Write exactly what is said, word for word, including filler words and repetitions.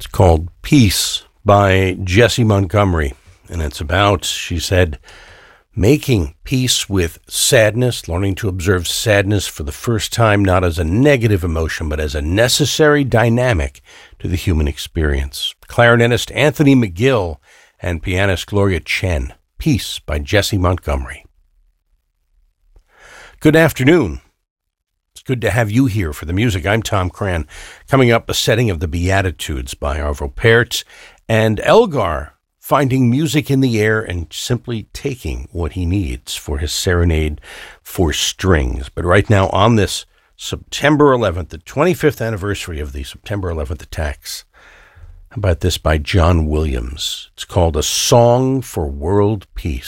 Called Peace by Jessie Montgomery. And it's about, she said, making peace with sadness, learning to observe sadness for the first time, not as a negative emotion, but as a necessary dynamic to the human experience. Clarinetist Anthony McGill and pianist Gloria Chen. Peace by Jessie Montgomery. Good afternoon. It's good to have you here for the music. I'm Tom Cran. Coming up, a setting of the Beatitudes by Arvo Pärt, and Elgar finding music in the air and simply taking what he needs for his serenade for strings. But right now, on this September eleventh, the twenty-fifth anniversary of the September eleventh attacks, how about this by John Williams? It's called A Song for World Peace.